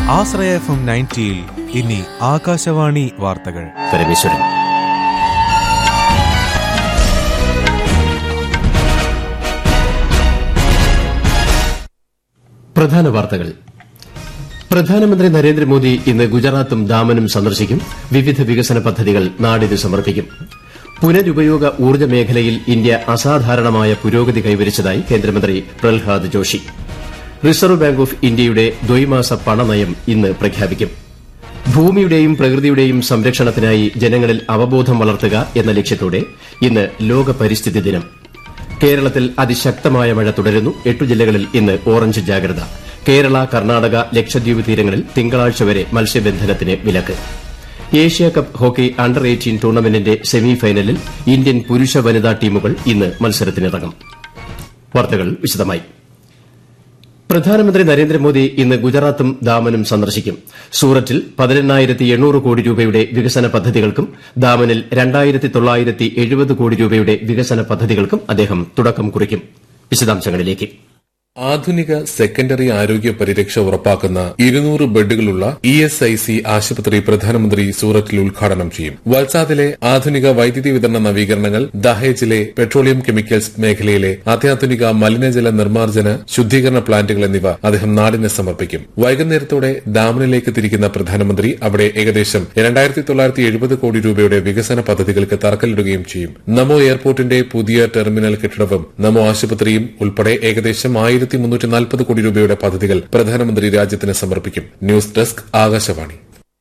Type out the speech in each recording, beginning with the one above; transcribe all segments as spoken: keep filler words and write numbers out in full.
ആശ്രയ F M നയൻറ്റിയിൽ ഇനി ആകാശവാണി വാർത്തകൾ. പരമേശ്വരൻ. പ്രധാന വാർത്തകൾ. പ്രധാനമന്ത്രി നരേന്ദ്രമോദി ഇന്ന് ഗുജറാത്തും ദാമനും സന്ദർശിക്കും. വിവിധ വികസന പദ്ധതികൾ നാടിന് സമർപ്പിക്കും. പുനരുപയോഗ ഊർജ്ജ മേഖലയിൽ ഇന്ത്യ അസാധാരണമായ പുരോഗതി കൈവരിച്ചതായി കേന്ദ്രമന്ത്രി Prahlad Joshi. Reserve bank of ഇന്ത്യയുടെ ദ്വൈമാസ പണനയം ഇന്ന് പ്രഖ്യാപിക്കും. ഭൂമിയുടെയും പ്രകൃതിയുടെയും സംരക്ഷണത്തിനായി ജനങ്ങളിൽ അവബോധം വളർത്തുക എന്ന ലക്ഷ്യത്തോടെ ഇന്ന് ലോക പരിസ്ഥിതി ദിനം. കേരളത്തിൽ അതിശക്തമായ മഴ തുടരുന്നു. എട്ടു ജില്ലകളിൽ ഇന്ന് ഓറഞ്ച് ജാഗ്രത. കേരള, കർണാടക, ലക്ഷദ്വീപ് തീരങ്ങളിൽ തിങ്കളാഴ്ച വരെ മത്സ്യബന്ധനത്തിന് വിലക്ക്. Asia Cup hockey under eighteen ടൂർണമെന്റിന്റെ semi ഫൈനലിൽ ഇന്ത്യൻ പുരുഷ വനിതാ ടീമുകൾ ഇന്ന് മത്സരത്തിനിറങ്ങും. വാർത്തകൾ വിശദമായി. പ്രധാനമന്ത്രി നരേന്ദ്രമോദി ഇന്ന് ഗുജറാത്തും ദാമനും സന്ദർശിക്കും. സൂററ്റിൽ പതിനെണ്ണായിരത്തി എണ്ണൂറ് കോടി രൂപയുടെ വികസന പദ്ധതികൾക്കും ദാമനിൽ രണ്ടായിരത്തി തൊള്ളായിരത്തി എഴുപത് കോടി രൂപയുടെ വികസന പദ്ധതികൾക്കും അദ്ദേഹം തുടക്കം കുറിക്കും. വിശദാംശങ്ങളിലേക്ക്. ആധുനിക സെക്കൻഡറി ആരോഗ്യ പരിരക്ഷ ഉറപ്പാക്കുന്ന ഇരുന്നൂറ് ബെഡുകളുള്ള ഇ എസ് ഐ സി ആശുപത്രി പ്രധാനമന്ത്രി സൂറത്തിൽ ഉദ്ഘാടനം ചെയ്യും. വൽസാദിലെ ആധുനിക വൈദ്യുതി വിതരണ നവീകരണങ്ങൾ, ദഹേജിലെ പെട്രോളിയം കെമിക്കൽസ് മേഖലയിലെ അത്യാധുനിക മലിനജല നിർമ്മാർജ്ജന ശുദ്ധീകരണ പ്ലാന്റുകൾ എന്നിവ അദ്ദേഹം നാടിന് സമർപ്പിക്കും. വൈകുന്നേരത്തോടെ ദാമനിലേക്ക് തിരിക്കുന്ന പ്രധാനമന്ത്രി അവിടെ ഏകദേശം രണ്ടായിരത്തി തൊള്ളായിരത്തി എഴുപത് കോടി രൂപയുടെ വികസന പദ്ധതികൾക്ക് തറക്കല്ലിടുകയും ചെയ്യും. നമോ എയർപോർട്ടിന്റെ പുതിയ ടെർമിനൽ കെട്ടിടവും നമോ ആശുപത്രിയും ഉൾപ്പെടെ ഏകദേശം ആയിരത്തി മുന്നൂറ്റി നാൽപ്പത് കോടി രൂപയുടെ പദ്ധതികൾ പ്രധാനമന്ത്രി രാജ്യത്തിന് സമർപ്പിക്കും. News desk, Akashvani.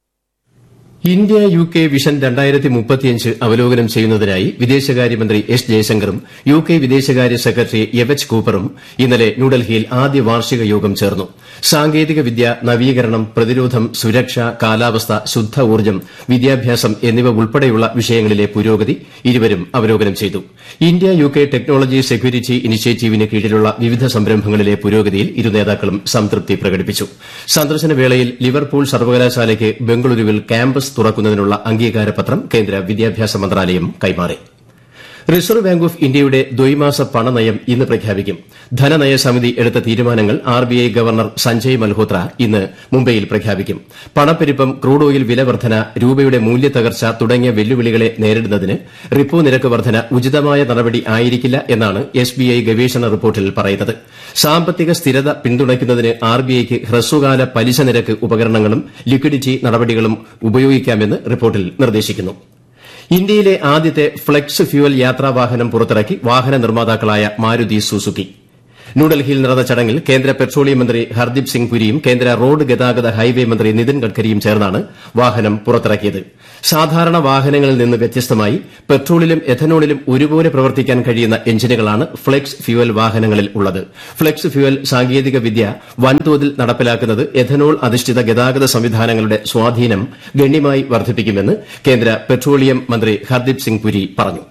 India U K vision രണ്ടായിരത്തി മുപ്പത്തിയഞ്ച് അവലോകനം ചെയ്യുന്നതിനായി വിദേശകാര്യമന്ത്രി എസ് ജയശങ്കറും യു കെ വിദേശകാര്യ സെക്രട്ടറി എവച്ച് കൂപ്പറും ഇന്നലെ ന്യൂഡൽഹിയിൽ ആദ്യ വാർഷിക യോഗം ചേർന്നു. സാങ്കേതിക വിദ്യ, നവീകരണം, പ്രതിരോധം, സുരക്ഷ, കാലാവസ്ഥ, ശുദ്ധ ഊർജ്ജം, വിദ്യാഭ്യാസം എന്നിവ ഉൾപ്പെടെയുള്ള വിഷയങ്ങളിലെ പുരോഗതി ഇരുവരും അവലോകനം ചെയ്തു. India U K technology security ഇനിഷ്യേറ്റീവിന് കീഴിലുള്ള വിവിധ സംരംഭങ്ങളിലെ പുരോഗതിയിൽ ഇരു നേതാക്കളും സംതൃപ്തി പ്രകടിപ്പിച്ചു. സന്ദർശന വേളയിൽ ലിവർപൂൾ സർവകലാശാലയ്ക്ക് ബംഗളൂരുവിൽ ക്യാമ്പസ് തുറക്കുന്നതിനുള്ള അംഗീകാരപത്രം കേന്ദ്ര വിദ്യാഭ്യാസ മന്ത്രാലയം കൈമാറി. റിസർവ് ബാങ്ക് ഓഫ് ഇന്ത്യയുടെ ദ്വൈമാസ പണനയം ഇന്ന് പ്രഖ്യാപിക്കും. ധനനയ സമിതി എടുത്ത തീരുമാനങ്ങൾ R B I governor Sanjay Malhotra ഇന്ന് മുംബൈയിൽ പ്രഖ്യാപിക്കും. പണപ്പെരുപ്പം, ക്രൂഡ് ഓയിൽ വില വർധന, രൂപയുടെ മൂല്യത്തകർച്ച തുടങ്ങിയ വെല്ലുവിളികളെ നേരിടുന്നതിന് റിപ്പോ നിരക്ക് വർധന ഉചിതമായ നടപടി ആയിരിക്കില്ല എന്നാണ് എസ് ബി ഐ ഗവേഷണ റിപ്പോർട്ടിൽ പറയുന്നത്. സാമ്പത്തിക സ്ഥിരത പിന്തുണയ്ക്കുന്നതിന് ആർ ബി ഐക്ക് ഹ്രസ്വകാല പലിശ നിരക്ക് ഉപകരണങ്ങളും ലിക്വിഡിറ്റി നടപടികളും ഉപയോഗിക്കാമെന്ന് റിപ്പോർട്ടിൽ നിർദ്ദേശിക്കുന്നു. ഇന്ത്യയിലെ ആദ്യത്തെ ഫ്ളെക്സ് ഫ്യൂവൽ യാത്രാവാഹനം പുറത്തിറക്കി വാഹന നിർമ്മാതാക്കളായ മാരുതി സുസുക്കി. ന്യൂഡൽഹിയിൽ നടന്ന ചടങ്ങിൽ കേന്ദ്ര പെട്രോളിയം മന്ത്രി ഹർദീപ് സിംഗ് പുരിയും കേന്ദ്ര റോഡ് ഗതാഗത ഹൈവേ മന്ത്രി നിതിൻ ഗഡ്കരിയും ചേർന്നാണ് വാഹനം പുറത്തിറക്കിയത്. സാധാരണ വാഹനങ്ങളിൽ നിന്ന് വ്യത്യസ്തമായി പെട്രോളിലും എഥനോളിലും ഒരുപോലെ പ്രവർത്തിക്കാൻ കഴിയുന്ന എഞ്ചിനുകളാണ് ഫ്ളെക്സ് ഫ്യൂവൽ വാഹനങ്ങളിൽ ഉള്ളത്. ഫ്ളെക്സ് ഫ്യൂവൽ സാങ്കേതിക വിദ്യ വൻതോതിൽ നടപ്പിലാക്കുന്നത് എഥനോൾ അധിഷ്ഠിത ഗതാഗത സംവിധാനങ്ങളുടെ സ്വാധീനം ഗണ്യമായി വർദ്ധിപ്പിക്കുമെന്ന് കേന്ദ്ര പെട്രോളിയം മന്ത്രി ഹർദീപ് സിംഗ് പുരി പറഞ്ഞു.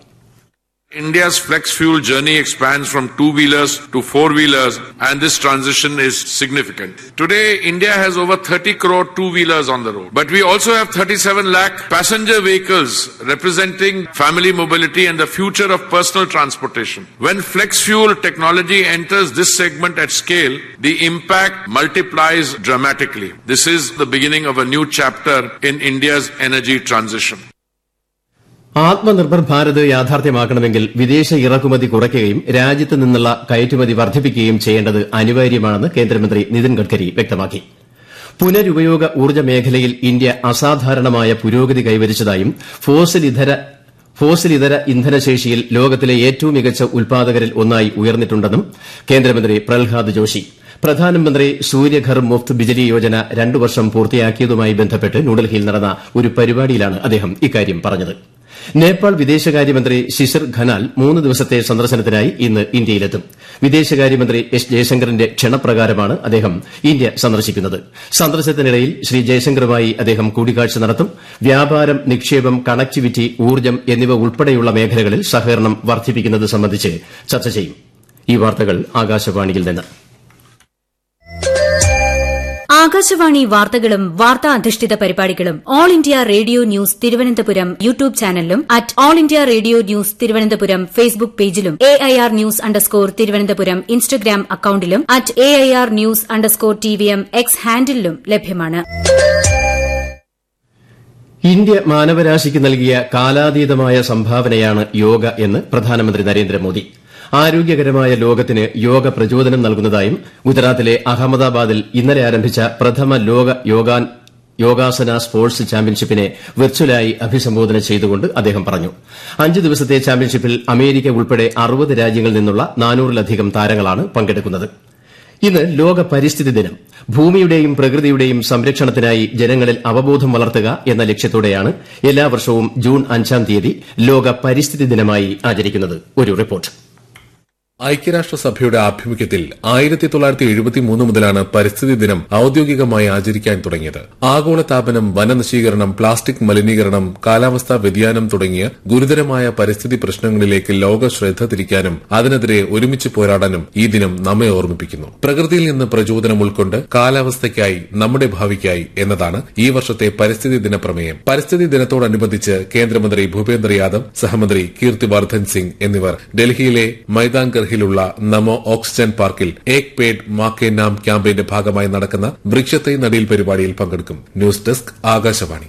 India's flex fuel journey expands from two-wheelers to four-wheelers, and this transition is significant. Today, India has over thirty crore two-wheelers on the road, but we also have thirty-seven lakh passenger vehicles representing family mobility and the future of personal transportation. When flex fuel technology enters this segment at scale, the impact multiplies dramatically. This is the beginning of a new chapter in India's energy transition. Atmanirbhar Bharat യാഥാർത്ഥ്യമാക്കണമെങ്കിൽ വിദേശ ഇറക്കുമതി കുറയ്ക്കുകയും രാജ്യത്ത് നിന്നുള്ള കയറ്റുമതി വർദ്ധിപ്പിക്കുകയും ചെയ്യേണ്ടത് അനിവാര്യമാണെന്ന് കേന്ദ്രമന്ത്രി നിതിൻ ഗഡ്കരി വ്യക്തമാക്കി. പുനരുപയോഗ ഊർജ്ജ മേഖലയിൽ ഇന്ത്യ അസാധാരണമായ പുരോഗതി കൈവരിച്ചതായും ഫോസിൽ ഇതര ഫോസിൽ ഇതര ഇന്ധനശേഷിയിൽ ലോകത്തിലെ ഏറ്റവും മികച്ച ഉൽപ്പാദകരിൽ ഒന്നായി ഉയർന്നിട്ടുണ്ടെന്നും കേന്ദ്രമന്ത്രി പ്രഹ്ലാദ് ജോഷി. പ്രധാനമന്ത്രി സൂര്യഘർ മുഫ്ത് ബിജ്ലി യോജന രണ്ടു വർഷം പൂർത്തിയാക്കിയതുമായി ബന്ധപ്പെട്ട് ന്യൂഡൽഹിയിൽ നടന്ന ഒരു പരിപാടിയിലാണ് അദ്ദേഹം ഇക്കാര്യം പറഞ്ഞത്. നേപ്പാൾ വിദേശകാര്യമന്ത്രി ശിശിർ ഖനാൽ മൂന്ന് ദിവസത്തെ സന്ദർശനത്തിനായി ഇന്ന് ഇന്ത്യയിലെത്തും. വിദേശകാര്യമന്ത്രി എസ് ജയശങ്കറിന്റെ ക്ഷണപ്രകാരമാണ് അദ്ദേഹം ഇന്ത്യ സന്ദർശിക്കുന്നത്. സന്ദർശനത്തിനിടയിൽ ശ്രീ ജയശങ്കറുമായി അദ്ദേഹം കൂടിക്കാഴ്ച നടത്തും. വ്യാപാരം, നിക്ഷേപം, കണക്ടിവിറ്റി, ഊർജ്ജം എന്നിവ ഉൾപ്പെടെയുള്ള മേഖലകളിൽ സഹകരണം വർദ്ധിപ്പിക്കുന്നത് സംബന്ധിച്ച് ചർച്ച ചെയ്യും. ഈ വാർത്തകൾ ആകാശവാണിയിൽ നിന്ന്. ആകാശവാണി വാർത്തകളും വാർത്താ അധിഷ്ഠിത പരിപാടികളും all India radio news Thiruvananthapuram YouTube ചാനലിലും at all India radio news Thiruvananthapuram Facebook പേജിലും A I R news underscore Thiruvananthapuram Instagram അക്കൌണ്ടിലും at A I R news underscore T V M X ഹാൻഡിലും ലഭ്യമാണ്. ഇന്ത്യ മാനവരാശിക്ക് നൽകിയ കാലാതീതമായ സംഭാവനയാണ് യോഗ എന്ന് പ്രധാനമന്ത്രി നരേന്ദ്രമോദി. ആരോഗ്യകരമായ ലോകത്തിന് യോഗ പ്രചോദനം നൽകുന്നതായും ഗുജറാത്തിലെ അഹമ്മദാബാദിൽ ഇന്നലെ ആരംഭിച്ച പ്രഥമ ലോക യോഗാസന സ്പോർട്സ് ചാമ്പ്യൻഷിപ്പിനെ വെർച്വലായി അഭിസംബോധന ചെയ്തുകൊണ്ട് അദ്ദേഹം പറഞ്ഞു. അഞ്ച് ദിവസത്തെ ചാമ്പ്യൻഷിപ്പിൽ അമേരിക്ക ഉൾപ്പെടെ അറുപത് രാജ്യങ്ങളിൽ നിന്നുള്ള നാനൂറിലധികം താരങ്ങളാണ് പങ്കെടുക്കുന്നത്. ഇന്ന് ലോക പരിസ്ഥിതി ദിനം. ഭൂമിയുടെയും പ്രകൃതിയുടെയും സംരക്ഷണത്തിനായി ജനങ്ങളിൽ അവബോധം വളർത്തുക എന്ന ലക്ഷ്യത്തോടെയാണ് എല്ലാ വർഷവും ജൂൺ അഞ്ചാം തീയതി ലോക പരിസ്ഥിതി ദിനമായി ആചരിക്കുന്നത്. ഒരു റിപ്പോർട്ട്. ഐക്യരാഷ്ട്രസഭയുടെ ആഭിമുഖ്യത്തിൽ ആയിരത്തി തൊള്ളായിരത്തി എഴുപത്തിമൂന്ന് മുതലാണ് പരിസ്ഥിതി ദിനം ഔദ്യോഗികമായി ആചരിക്കാൻ തുടങ്ങിയത്. ആഗോളതാപനം, വനനശീകരണം, പ്ലാസ്റ്റിക് മലിനീകരണം, കാലാവസ്ഥാ വ്യതിയാനം തുടങ്ങിയ ഗുരുതരമായ പരിസ്ഥിതി പ്രശ്നങ്ങളിലേക്ക് ലോക ശ്രദ്ധ തിരിക്കാനും അതിനെതിരെ ഒരുമിച്ച് പോരാടാനും ഈ ദിനം നമ്മെ ഓർമ്മിപ്പിക്കുന്നു. പ്രകൃതിയിൽ നിന്ന് പ്രചോദനം ഉൾക്കൊണ്ട് കാലാവസ്ഥയ്ക്കായി, നമ്മുടെ ഭാവിക്കായി എന്നതാണ് ഈ വർഷത്തെ പരിസ്ഥിതി ദിന പ്രമേയം. പരിസ്ഥിതി ദിനത്തോടനുബന്ധിച്ച് കേന്ദ്രമന്ത്രി ഭൂപേന്ദ്ര യാദവ്, സഹമന്ത്രി കീർത്തിവർദ്ധൻ സിംഗ് എന്നിവർ ഡൽഹിയിലെ മൈതാൻ ിലുള്ള നമോ ഓക്സിജൻ പാർക്കിൽ ഏക് പേഡ് മാ കെ നാം ക്യാമ്പയിന്റെ ഭാഗമായി നടക്കുന്ന വൃക്ഷത്തൈ നടീൽ പരിപാടിയിൽ പങ്കെടുക്കും. News desk, Akashvani.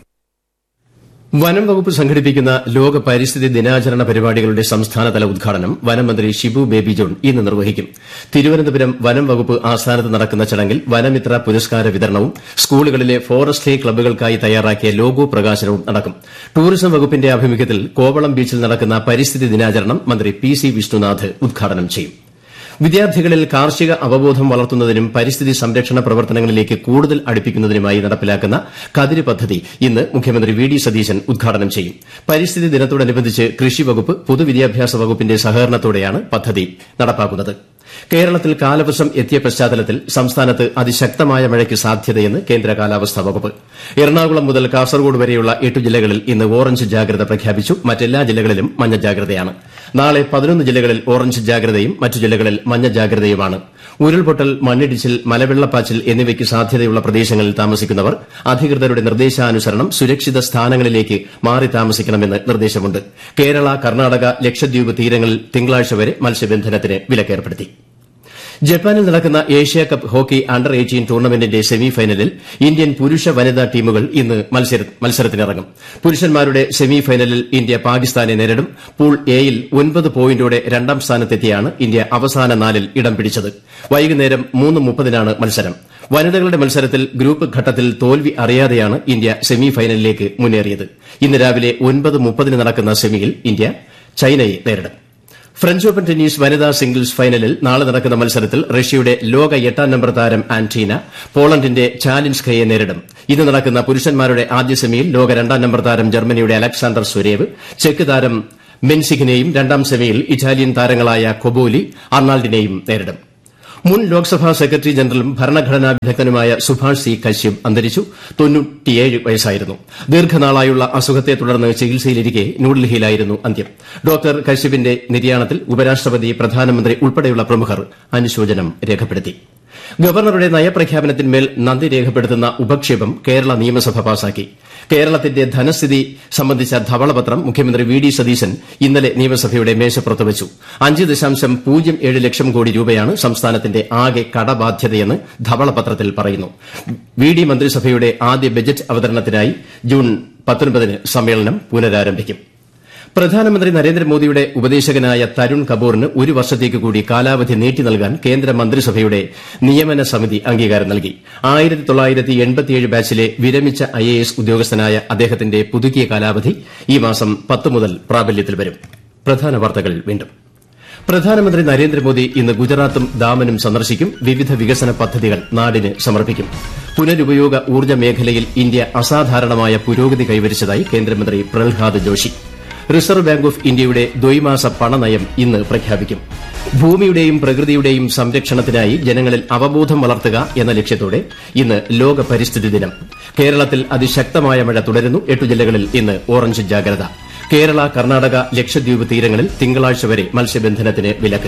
വനം വകുപ്പ് സംഘടിപ്പിക്കുന്ന ലോക പരിസ്ഥിതി ദിനാചരണ പരിപാടികളുടെ സംസ്ഥാനതല ഉദ്ഘാടനം വനമന്ത്രി ഷിബു ബേബി ജോൺ ഇന്ന് നിർവഹിക്കും. തിരുവനന്തപുരം വനം വകുപ്പ് ആസ്ഥാനത്ത് നടക്കുന്ന ചടങ്ങിൽ വനമിത്ര പുരസ്കാര വിതരണവും സ്കൂളുകളിലെ ഫോറസ്റ്റ് ഡേ ക്ലബ്ബുകൾക്കായി തയ്യാറാക്കിയ ലോഗോ പ്രകാശനവും നടക്കും. ടൂറിസം വകുപ്പിന്റെ ആഭിമുഖ്യത്തിൽ കോവളം ബീച്ചിൽ നടക്കുന്ന പരിസ്ഥിതി ദിനാചരണം മന്ത്രി പി സി വിഷ്ണുനാഥ് ഉദ്ഘാടനം ചെയ്യും. വിദ്യാർത്ഥികളിൽ കാർഷിക അവബോധം വളർത്തുന്നതിനും പരിസ്ഥിതി സംരക്ഷണ പ്രവർത്തനങ്ങളിലേക്ക് കൂടുതൽ അടുപ്പിക്കുന്നതിനുമായി നടപ്പിലാക്കുന്ന കതിര് പദ്ധതി ഇന്ന് മുഖ്യമന്ത്രി വി ഡി സതീശൻ ഉദ്ഘാടനം ചെയ്യും. പരിസ്ഥിതി ദിനത്തോടനുബന്ധിച്ച് കൃഷി വകുപ്പ്, പൊതുവിദ്യാഭ്യാസ വകുപ്പിന്റെ സഹകരണത്തോടെയാണ് പദ്ധതി നടപ്പാക്കുന്നത്. കേരളത്തിൽ കാലവർഷം എത്തിയ പശ്ചാത്തലത്തിൽ സംസ്ഥാനത്ത് അതിശക്തമായ മഴയ്ക്ക് സാധ്യതയെന്ന് കേന്ദ്ര കാലാവസ്ഥാ വകുപ്പ്. എറണാകുളം മുതൽ കാസർഗോഡ് വരെയുള്ള എട്ട് ജില്ലകളിൽ ഇന്ന് ഓറഞ്ച് ജാഗ്രത പ്രഖ്യാപിച്ചു. മറ്റെല്ലാ ജില്ലകളിലും മഞ്ഞ ജാഗ്രതയാണ്. നാളെ പതിനൊന്ന് ജില്ലകളിൽ ഓറഞ്ച് ജാഗ്രതയും മറ്റു ജില്ലകളിൽ മഞ്ഞ ജാഗ്രതയുമാണ്. ഉരുൾപൊട്ടൽ, മണ്ണിടിച്ചിൽ, മലവെള്ളപ്പാച്ചിൽ എന്നിവയ്ക്ക് സാധ്യതയുള്ള പ്രദേശങ്ങളിൽ താമസിക്കുന്നവർ അധികൃതരുടെ നിർദ്ദേശാനുസരണം സുരക്ഷിത സ്ഥാനങ്ങളിലേക്ക് മാറി താമസിക്കണമെന്ന് നിർദ്ദേശമുണ്ട്. കേരള, കർണാടക, ലക്ഷദ്വീപ് തീരങ്ങളിൽ തിങ്കളാഴ്ച വരെ മത്സ്യബന്ധനത്തിന് വിലക്കേർപ്പെടുത്തി. ജപ്പാനിൽ നടക്കുന്ന ഏഷ്യാകപ്പ് ഹോക്കി അണ്ടർ എയ്റ്റീൻ ടൂർണമെന്റിന്റെ സെമിഫൈനലിൽ ഇന്ത്യൻ പുരുഷ വനിതാ ടീമുകൾ ഇന്ന് മത്സരത്തിനിറങ്ങും. പുരുഷന്മാരുടെ സെമിഫൈനലിൽ ഇന്ത്യ പാകിസ്ഥാനെ നേരിടും. പൂൾ എയിൽ ഒൻപത് പോയിന്റോടെ രണ്ടാം സ്ഥാനത്തെത്തിയാണ് ഇന്ത്യ അവസാന നാലിൽ ഇടം പിടിച്ചത്. വൈകുന്നേരം മൂന്ന് മുപ്പതിനാണ് മത്സരം. വനിതകളുടെ മത്സരത്തിൽ ഗ്രൂപ്പ് ഘട്ടത്തിൽ തോൽവി അറിയാതെയാണ് ഇന്ത്യ സെമിഫൈനലിലേക്ക് മുന്നേറിയത്. ഇന്ന് രാവിലെ ഒൻപത് മുപ്പതിന് നടക്കുന്ന സെമിയിൽ ഇന്ത്യ ചൈനയെ നേരിടും. ഫ്രഞ്ച് ഓപ്പൺ ടെന്നീസ് വനിതാ സിംഗിൾസ് ഫൈനലിൽ നാളെ നടക്കുന്ന മത്സരത്തിൽ റഷ്യയുടെ ലോക എട്ടാം നമ്പർ താരം ആന്റീന പോളണ്ടിന്റെ ചാലിൻസ്കയെ നേരിടും. ഇന്ന് നടക്കുന്ന പുരുഷന്മാരുടെ ആദ്യ സെമിയിൽ ലോക രണ്ടാം നമ്പർ താരം ജർമ്മനിയുടെ അലക്സാണ്ടർ സ്വരേവ് ചെക്ക് താരം മെൻസിഖിനെയും, രണ്ടാം സെമിയിൽ ഇറ്റാലിയൻ താരങ്ങളായ കൊബോലി അർണാൾഡിനെയും നേരിടും. മുൻ ലോക്സഭാ സെക്രട്ടറി ജനറലും ഭരണഘടനാ വിദഗ്ധനുമായ സുഭാഷ് സി കശ്യപ് അന്തരിച്ചു. തൊണ്ണൂറ്റിയേഴ് വയസ്സായിരുന്നു. ദീർഘനാളായുള്ള അസുഖത്തെ തുടർന്ന് ചികിത്സയിലിരിക്കെ ന്യൂഡൽഹിയിലായിരുന്നു അന്ത്യം. ഡോക്ടർ കശ്യപിന്റെ നിര്യാണത്തിൽ ഉപരാഷ്ട്രപതി, പ്രധാനമന്ത്രി ഉൾപ്പെടെയുള്ള പ്രമുഖർ അനുശോചനം രേഖപ്പെടുത്തി. ഗവർണറുടെ നയപ്രഖ്യാപനത്തിന്മേൽ നന്ദി രേഖപ്പെടുത്തുന്ന ഉപക്ഷേപം കേരള നിയമസഭ പാസാക്കി. കേരളത്തിന്റെ ധനസ്ഥിതി സംബന്ധിച്ച ധവളപത്രം മുഖ്യമന്ത്രി വി ഡി സതീശൻ ഇന്നലെ നിയമസഭയുടെ മേശപ്പുറത്ത് വച്ചു. അഞ്ച് ദശാംശം പൂജ്യം ഏഴ് ലക്ഷം കോടി രൂപയാണ് സംസ്ഥാനത്തിന്റെ ആകെ കടബാധ്യതയെന്ന് ധവളപത്രത്തിൽ പറയുന്നു. വി ഡി മന്ത്രിസഭയുടെ ആദ്യ ബജറ്റ് അവതരണത്തിനായി ജൂൺ പത്തൊൻപതിന് സമ്മേളനം പുനരാരംഭിക്കും. പ്രധാനമന്ത്രി നരേന്ദ്രമോദിയുടെ ഉപദേശകനായ തരുൺ കപൂറിന് ഒരു വർഷത്തേക്ക് കൂടി കാലാവധി നീട്ടി നൽകാൻ കേന്ദ്ര മന്ത്രിസഭയുടെ നിയമന സമിതി അംഗീകാരം നൽകി. ആയിരത്തി തൊള്ളായിരത്തി എൺപത്തിയേഴ് ബാച്ചിലെ വിരമിച്ച ഐ എ എസ് ഉദ്യോഗസ്ഥനായ അദ്ദേഹത്തിന്റെ പുതുക്കിയ കാലാവധി ഈ മാസം പത്ത് മുതൽ പ്രാബല്യത്തിൽ വരും. പ്രധാന വാർത്തകൾ വീണ്ടും. പ്രധാനമന്ത്രി നരേന്ദ്രമോദി ഇന്ന് ഗുജറാത്തും ദാമനും സന്ദർശിക്കും. വിവിധ വികസന പദ്ധതികൾ നാടിന് സമർപ്പിക്കും. പുനരുപയോഗ ഊർജ്ജ മേഖലയിൽ ഇന്ത്യ അസാധാരണമായ പുരോഗതി കൈവരിച്ചതായി കേന്ദ്രമന്ത്രി Prahlad Joshi. Reserve bank of ഇന്ത്യയുടെ ദ്വൈമാസ പണനയം ഇന്ന് പ്രഖ്യാപിക്കും. ഭൂമിയുടെയും പ്രകൃതിയുടെയും സംരക്ഷണത്തിനായി ജനങ്ങളിൽ അവബോധം വളർത്തുക എന്ന ലക്ഷ്യത്തോടെ ഇന്ന് ലോക പരിസ്ഥിതി ദിനം. കേരളത്തിൽ അതിശക്തമായ മഴ തുടരുന്നു. എട്ടു ജില്ലകളിൽ ഇന്ന് ഓറഞ്ച് ജാഗ്രത. കേരള, കർണാടക, ലക്ഷദ്വീപ് തീരങ്ങളിൽ തിങ്കളാഴ്ച വരെ മത്സ്യബന്ധനത്തിന് വിലക്ക്.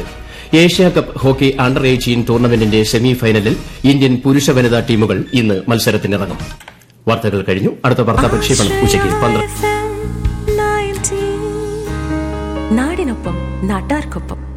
Asia Cup hockey under eighteen ടൂർണമെന്റിന്റെ semi ഫൈനലിൽ ഇന്ത്യൻ പുരുഷ വനിതാ ടീമുകൾ ഇന്ന് മത്സരത്തിനിറങ്ങും. വാർത്തകൾ കഴിഞ്ഞു. അടുത്ത വാർത്താ പ്രക്ഷേപണം ഉച്ചയ്ക്ക് പന്ത്രണ്ട്. നാടിനൊപ്പം നാട്ടാർക്കൊപ്പം.